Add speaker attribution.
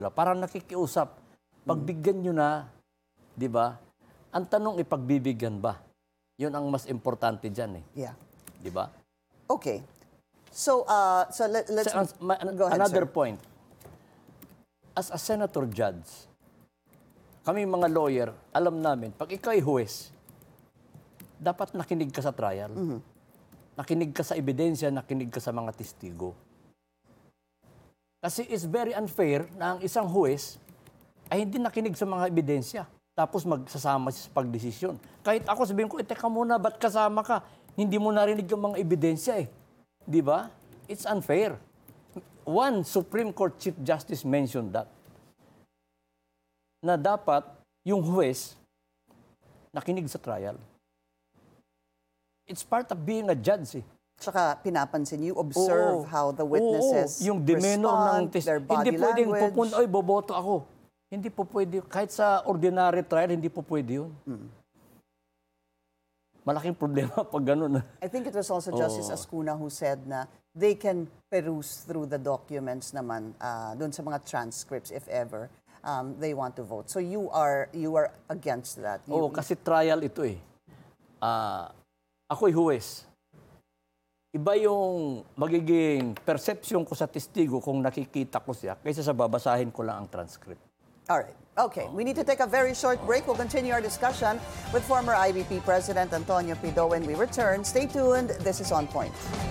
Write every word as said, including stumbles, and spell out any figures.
Speaker 1: Diba? Parang nakikiusap. Pagbigyan nyo na, di ba? Ang tanong, ipagbibigyan ba? Yun ang mas importante dyan eh.
Speaker 2: Yeah.
Speaker 1: Di ba?
Speaker 2: Okay. So, uh, so let, let's...
Speaker 1: So, ma-
Speaker 2: go ahead,
Speaker 1: another
Speaker 2: sir.
Speaker 1: point. As a senator judge, kami mga lawyer, alam namin, pag ikaw ay huwes, dapat nakinig ka sa trial.
Speaker 2: Mm-hmm.
Speaker 1: Nakinig ka sa ebidensya, nakinig ka sa mga testigo. Kasi it's very unfair na ang isang huwes ay hindi nakinig sa mga ebidensya. Tapos magsasama siya sa pagdesisyon. Kahit ako sabihin ko, eh, teka muna, ba't kasama ka? Hindi mo narinig yung mga ebidensya eh. Di ba? It's unfair. One Supreme Court Chief Justice mentioned that. Na dapat yung huwes nakinig sa trial. It's part of being a judge eh.
Speaker 2: Tsaka pinapansin, you observe
Speaker 1: Oo.
Speaker 2: how the witnesses
Speaker 1: Oo. Yung demeanor ng
Speaker 2: respond,
Speaker 1: test.
Speaker 2: their body
Speaker 1: Hindi pwedeng
Speaker 2: language.
Speaker 1: pupunta, oy, boboto ako. Hindi po pwede. Kahit sa ordinary trial, hindi po pwede yun.
Speaker 2: Hmm.
Speaker 1: Malaking problema pag ganun.
Speaker 2: I think it was also Justice
Speaker 1: Oo.
Speaker 2: Ascuna who said na they can peruse through the documents naman uh, dun sa mga transcripts if ever um, they want to vote. So you are you are against that. You,
Speaker 1: Oo, kasi trial ito eh. Ah, ako'y huwes. Iba yung magiging perception ko sa testigo kung nakikita ko siya kaysa sa babasahin ko lang ang transcript.
Speaker 2: All right. Okay. We need to take a very short break. We'll continue our discussion with former I B P President Antonio Pido when we return. Stay tuned. This is On Point.